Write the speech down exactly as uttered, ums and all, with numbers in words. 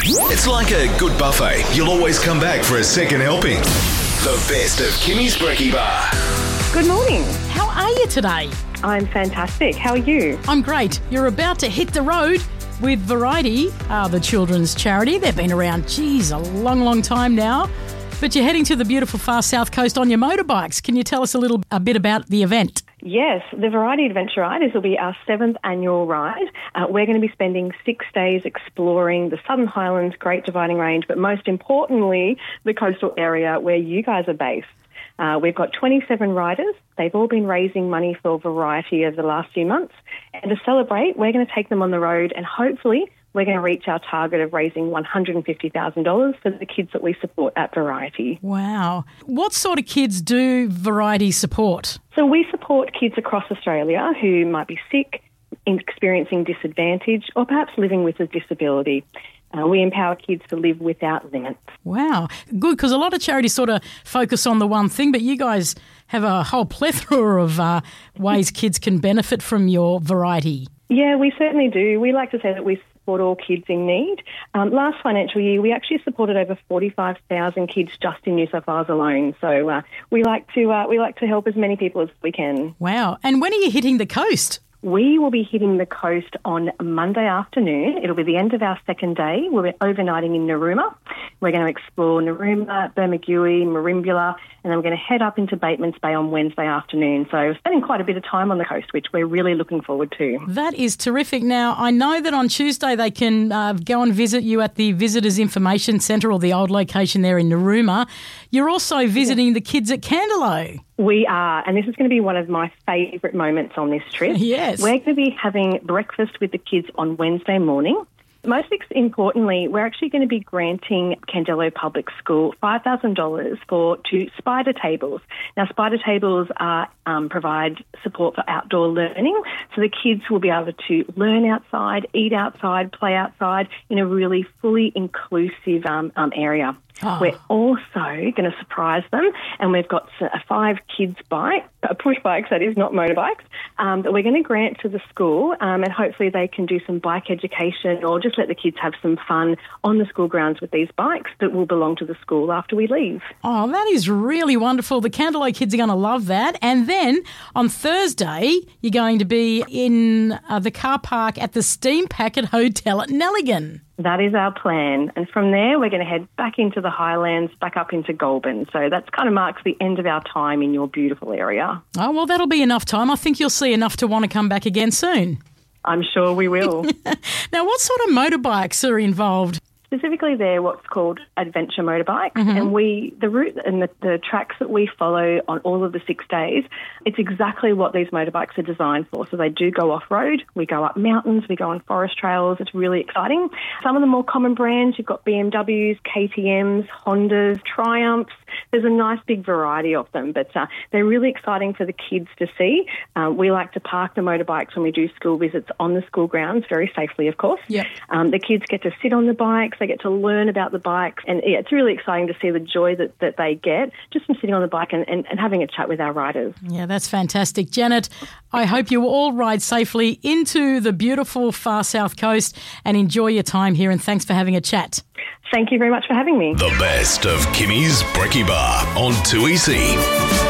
It's like a good buffet. You'll always come back for a second helping. The best of Kimmy's Brekkie Bar. Good morning. How are you today? I'm fantastic. How are you? I'm great. You're about to hit the road with Variety, uh, the children's charity. They've been around, geez, a long, long time now. But you're heading to the beautiful far south coast on your motorbikes. Can you tell us a little a bit about the event? Yes, the Variety Adventure Ride. This will be our seventh annual ride. Uh, we're going to be spending six days exploring the Southern Highlands, Great Dividing Range, but most importantly, the coastal area where you guys are based. Uh, we've got twenty-seven riders. They've all been raising money for Variety over the last few months. And to celebrate, we're going to take them on the road and hopefully we're going to reach our target of raising one hundred fifty thousand dollars for the kids that we support at Variety. Wow. What sort of kids do Variety support? So we support kids across Australia who might be sick, experiencing disadvantage, or perhaps living with a disability. Uh, we empower kids to live without limits. Wow. Good, because a lot of charities sort of focus on the one thing, but you guys have a whole plethora of uh, ways kids can benefit from your Variety. Yeah, we certainly do. We like to say that we support all kids in need. Um, last financial year, we actually supported over forty-five thousand kids just in New South Wales alone. So uh, we like to uh, we like to help as many people as we can. Wow. And when are you hitting the coast? We will be hitting the coast on Monday afternoon. It'll be the end of our second day. We'll be overnighting in Narooma. We're going to explore Narooma, Bermagui, Merimbula, and then we're going to head up into Batemans Bay on Wednesday afternoon. So we're spending quite a bit of time on the coast, which we're really looking forward to. That is terrific. Now, I know that on Tuesday they can uh, go and visit you at the Visitors Information Centre or the old location there in Narooma. You're also visiting yeah. the kids at Candelo. We are, and this is going to be one of my favourite moments on this trip. Yes. We're going to be having breakfast with the kids on Wednesday morning. Most importantly, we're actually going to be granting Candelo Public School five thousand dollars for two spider tables. Now, spider tables are, um, provide support for outdoor learning, so the kids will be able to learn outside, eat outside, play outside in a really fully inclusive um, um, area. Oh. We're also going to surprise them, and we've got a five kids bike, uh, push bikes, that is, not motorbikes, um, that we're going to grant to the school, um, and hopefully they can do some bike education or just let the kids have some fun on the school grounds with these bikes that will belong to the school after we leave. Oh, that is really wonderful. The Candelo kids are going to love that. And then on Thursday, you're going to be in uh, the car park at the Steam Packet Hotel at Nelligan. That is our plan. And from there, we're going to head back into the Highlands, back up into Goulburn. So that kind of marks the end of our time in your beautiful area. Oh, well, that'll be enough time. I think you'll see enough to want to come back again soon. I'm sure we will. Now, what sort of motorbikes are involved? Specifically, they're what's called adventure motorbikes, mm-hmm. and we the route and the, the tracks that we follow on all of the six days, it's exactly what these motorbikes are designed for. So they do go off-road, we go up mountains, we go on forest trails. It's really exciting. Some of the more common brands, you've got B M Ws, K T Ms, Hondas, Triumphs. There's a nice big variety of them, but uh, they're really exciting for the kids to see. Uh, we like to park the motorbikes when we do school visits on the school grounds, very safely, of course. Yep. Um, the kids get to sit on the bikes, they get to learn about the bikes, and yeah, it's really exciting to see the joy that, that they get just from sitting on the bike and, and, and having a chat with our riders. Yeah, that's fantastic. Janet, I hope you all ride safely into the beautiful far south coast and enjoy your time here, and thanks for having a chat. Thank you very much for having me. The best of Kimmy's Brekkie Bar on two E C.